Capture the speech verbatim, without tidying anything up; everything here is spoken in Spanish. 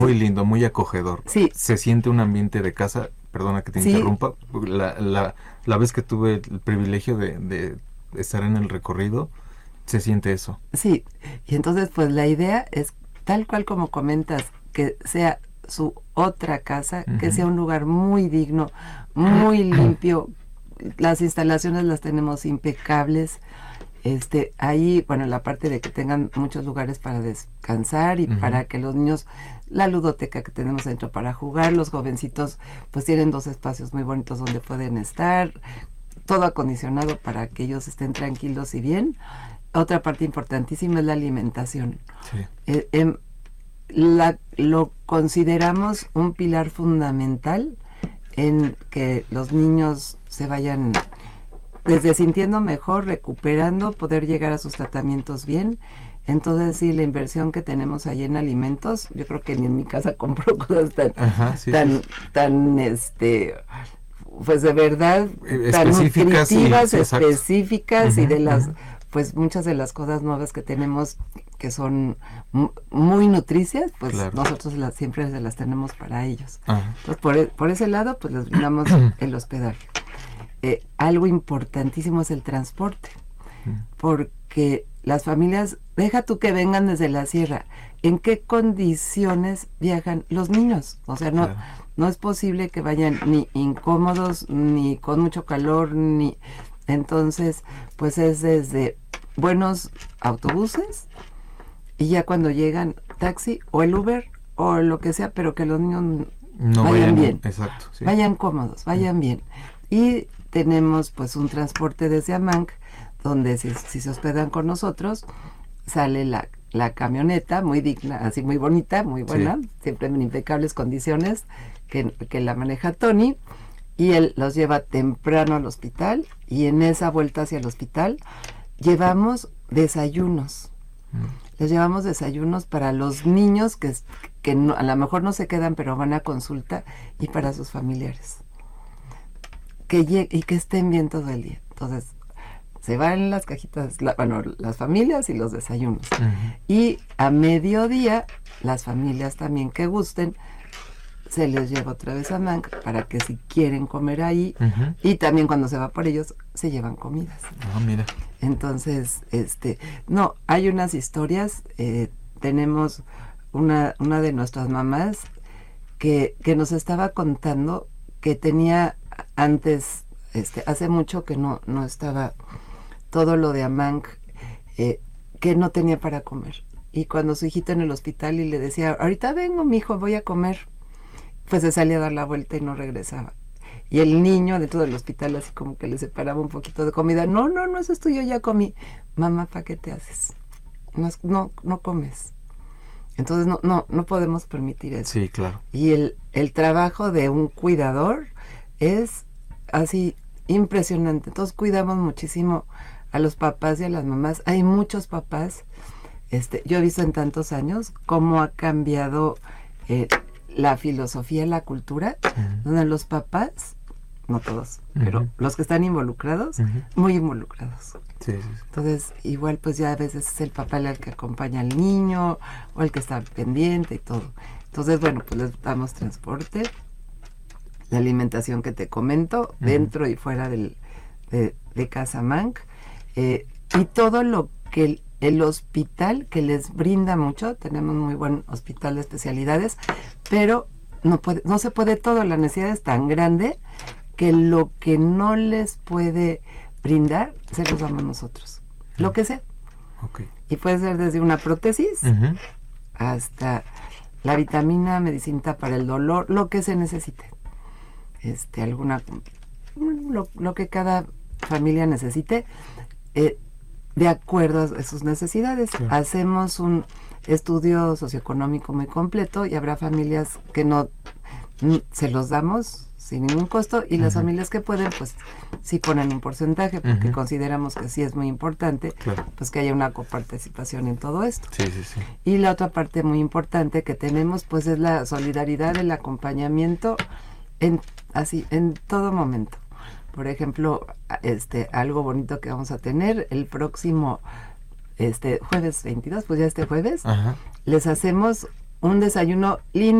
Muy lindo, muy acogedor. Sí. Se siente un ambiente de casa, perdona que te Sí. interrumpa, la, la, la vez que tuve el privilegio de, de estar en el recorrido, se siente eso. Sí, y entonces pues la idea es tal cual como comentas, que sea su otra casa, uh-huh. que sea un lugar muy digno, muy limpio, las instalaciones las tenemos impecables. Este, ahí, bueno, la parte de que tengan muchos lugares para descansar y uh-huh. para que los niños, la ludoteca que tenemos dentro para jugar, los jovencitos pues tienen dos espacios muy bonitos donde pueden estar, todo acondicionado para que ellos estén tranquilos y bien. Otra parte importantísima es la alimentación. Sí. Eh, eh, la, lo consideramos un pilar fundamental en que los niños se vayan desde sintiendo mejor, recuperando, poder llegar a sus tratamientos bien. Entonces, sí, la inversión que tenemos ahí en alimentos, yo creo que ni en mi casa compro cosas tan, Ajá, sí, tan, sí. tan, este, pues de verdad, tan nutritivas, sí, específicas uh-huh, y de las, uh-huh. pues muchas de las cosas nuevas que tenemos que son m- muy nutricias, pues claro. nosotros las, siempre se las tenemos para ellos. Uh-huh. Entonces, por, por ese lado, pues les brindamos el hospedaje. Eh, algo importantísimo es el transporte, porque las familias, deja tú que vengan desde la sierra, ¿en qué condiciones viajan los niños? O sea, no, claro. no es posible que vayan ni incómodos, ni con mucho calor, ni... Entonces, pues es desde buenos autobuses, y ya cuando llegan, taxi o el Uber, o lo que sea, pero que los niños no vayan, vayan bien, exacto, sí. vayan cómodos, vayan sí. bien. Y tenemos pues un transporte desde Amanc, donde si, si se hospedan con nosotros, sale la, la camioneta muy digna, así muy bonita, muy buena, sí. siempre en impecables condiciones, que, que la maneja Tony, y él los lleva temprano al hospital, y en esa vuelta hacia el hospital llevamos desayunos. Mm. Les llevamos desayunos para los niños que, que no, a lo mejor no se quedan, pero van a consulta, y para sus familiares. Que llegue, y que estén bien todo el día. Entonces, se van las cajitas, la, bueno, las familias y los desayunos. Uh-huh. Y a mediodía, las familias también que gusten, se les lleva otra vez a Amanc para que si quieren comer ahí, uh-huh. y también cuando se va por ellos, se llevan comidas. Ah, mira. Entonces, este, no, hay unas historias, eh, tenemos una, una de nuestras mamás que, que nos estaba contando que tenía antes, este, hace mucho que no, no estaba todo lo de Amanc, eh, que no tenía para comer. Y cuando su hijito en el hospital y le decía, ahorita vengo, mijo, voy a comer, pues se salía a dar la vuelta y no regresaba. Y el niño dentro del hospital así como que le separaba un poquito de comida. No, no, no, eso es tuyo, ya comí. Mamá, ¿para qué te haces? No, no, no comes. Entonces no, no, no podemos permitir eso. Sí, claro. Y el, el trabajo de un cuidador es así impresionante. Entonces cuidamos muchísimo a los papás y a las mamás. Hay muchos papás, este, yo he visto en tantos años cómo ha cambiado eh, la filosofía, la cultura, uh-huh. donde los papás, no todos, uh-huh. pero los que están involucrados, uh-huh. muy involucrados. Sí, sí, sí. Entonces, igual pues ya a veces es el papá el que acompaña al niño, o el que está pendiente y todo. Entonces, bueno, pues les damos transporte, la alimentación que te comento, uh-huh. dentro y fuera del, de, de Casa Amanc, eh, y todo lo que el, el hospital que les brinda mucho. Tenemos muy buen hospital de especialidades, pero no puede, no se puede todo, la necesidad es tan grande que lo que no les puede brindar, se los damos nosotros, uh-huh. lo que sea. Okay. Y puede ser desde una prótesis uh-huh. hasta la vitamina, medicina para el dolor, lo que se necesite. Este, alguna, lo, lo que cada familia necesite, eh, de acuerdo a sus necesidades. Sí. Hacemos un estudio socioeconómico muy completo y habrá familias que no, se los damos sin ningún costo, y uh-huh. las familias que pueden, pues sí ponen un porcentaje, porque uh-huh. consideramos que sí es muy importante, claro. pues que haya una coparticipación en todo esto. Sí, sí, sí. Y la otra parte muy importante que tenemos, pues es la solidaridad, el acompañamiento en así en todo momento. Por ejemplo, este algo bonito que vamos a tener el próximo este jueves veintidós, pues ya este jueves, uh-huh. les hacemos un desayuno lindo.